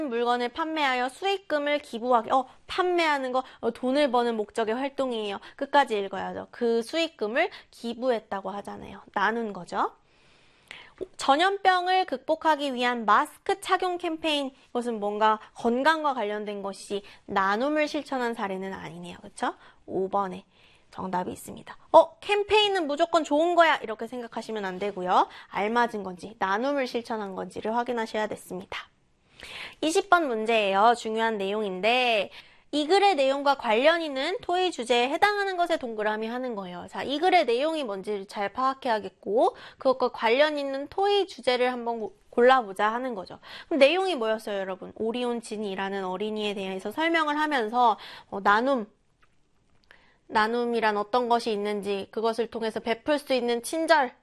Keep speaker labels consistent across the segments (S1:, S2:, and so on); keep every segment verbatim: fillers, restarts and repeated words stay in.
S1: 물건을 판매하여 수익금을 기부하기. 어, 판매하는 거 어, 돈을 버는 목적의 활동이에요. 끝까지 읽어야죠. 그 수익금을 기부했다고 하잖아요. 나눈 거죠. 전염병을 극복하기 위한 마스크 착용 캠페인. 이것은 뭔가 건강과 관련된 것이 나눔을 실천한 사례는 아니네요. 그렇죠? 오 번에 정답이 있습니다. 어, 캠페인은 무조건 좋은 거야 이렇게 생각하시면 안 되고요. 알맞은 건지 나눔을 실천한 건지를 확인하셔야 됐습니다. 이십 번 문제예요. 중요한 내용인데 이 글의 내용과 관련 있는 토의 주제에 해당하는 것에 동그라미 하는 거예요. 자, 이 글의 내용이 뭔지를 잘 파악해야겠고 그것과 관련 있는 토의 주제를 한번 골라보자 하는 거죠. 그럼 내용이 뭐였어요, 여러분? 오리온 진이라는 어린이에 대해서 설명을 하면서 어, 나눔, 나눔이란 어떤 것이 있는지 그것을 통해서 베풀 수 있는 친절로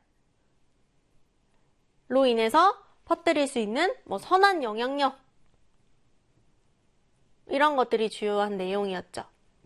S1: 인해서 퍼뜨릴 수 있는 뭐 선한 영향력 이런 것들이 주요한 내용이었죠.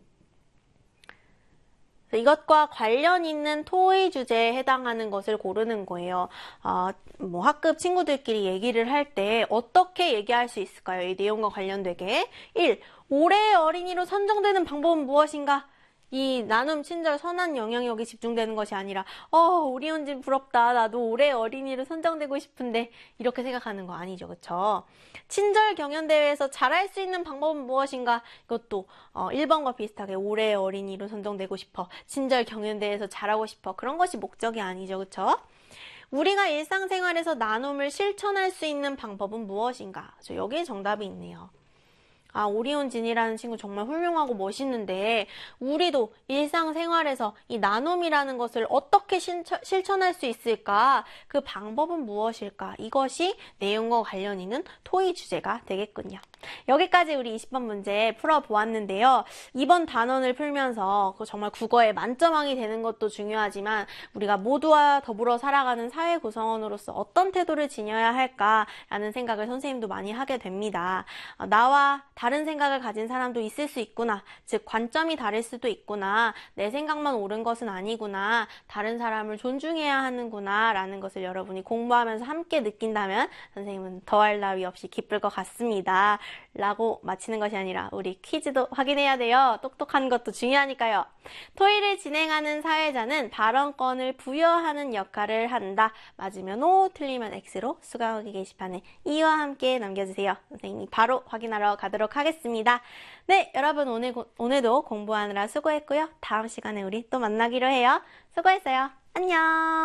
S1: 이것과 관련 있는 토의 주제에 해당하는 것을 고르는 거예요. 어, 뭐 학급 친구들끼리 얘기를 할 때 어떻게 얘기할 수 있을까요? 이 내용과 관련되게. 일. 올해의 어린이로 선정되는 방법은 무엇인가? 이 나눔, 친절, 선한 영향력이 집중되는 것이 아니라 어, 오리온진 부럽다. 나도 올해의 어린이로 선정되고 싶은데 이렇게 생각하는 거 아니죠. 그쵸? 친절 경연대회에서 잘할 수 있는 방법은 무엇인가? 이것도 어, 일 번과 비슷하게 올해의 어린이로 선정되고 싶어. 친절 경연대회에서 잘하고 싶어. 그런 것이 목적이 아니죠. 그쵸? 우리가 일상생활에서 나눔을 실천할 수 있는 방법은 무엇인가? 여기에 정답이 있네요. 아, 오리온진이라는 친구 정말 훌륭하고 멋있는데 우리도 일상생활에서 이 나눔이라는 것을 어떻게 실천, 실천할 수 있을까? 그 방법은 무엇일까? 이것이 내용과 관련 있는 토의 주제가 되겠군요. 여기까지 우리 이십 번 문제 풀어보았는데요. 이번 단원을 풀면서 정말 국어에 만점왕이 되는 것도 중요하지만 우리가 모두와 더불어 살아가는 사회 구성원으로서 어떤 태도를 지녀야 할까라는 생각을 선생님도 많이 하게 됩니다. 어, 나와 다른 생각을 가진 사람도 있을 수 있구나. 즉 관점이 다를 수도 있구나. 내 생각만 옳은 것은 아니구나. 다른 사람을 존중해야 하는구나 라는 것을 여러분이 공부하면서 함께 느낀다면 선생님은 더할 나위 없이 기쁠 것 같습니다. 라고 마치는 것이 아니라 우리 퀴즈도 확인해야 돼요. 똑똑한 것도 중요하니까요. 토의를 진행하는 사회자는 발언권을 부여하는 역할을 한다. 맞으면 O, 틀리면 X로 수강하기 게시판에 이와 함께 남겨주세요. 선생님이 바로 확인하러 가도록 하겠습니다. 네, 여러분 오늘, 오늘도 공부하느라 수고했고요. 다음 시간에 우리 또 만나기로 해요. 수고했어요. 안녕.